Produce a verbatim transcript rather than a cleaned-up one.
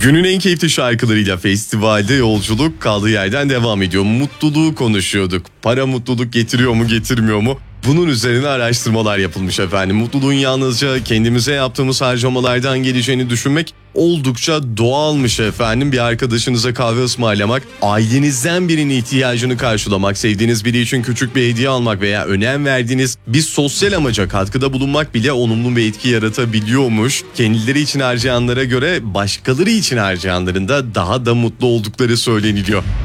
Günün en keyifli şarkılarıyla festivalde yolculuk kaldığı yerden devam ediyor. Mutluluğu konuşuyorduk. Para mutluluk getiriyor mu, getirmiyor mu? Bunun üzerine araştırmalar yapılmış efendim. Mutluluğun yalnızca kendimize yaptığımız harcamalardan geleceğini düşünmek oldukça doğalmış efendim. Bir arkadaşınıza kahve ısmarlamak, ailenizden birinin ihtiyacını karşılamak, sevdiğiniz biri için küçük bir hediye almak veya önem verdiğiniz bir sosyal amaca katkıda bulunmak bile olumlu bir etki yaratabiliyormuş. Kendileri için harcayanlara göre başkaları için harcayanların da daha da mutlu oldukları söyleniliyor.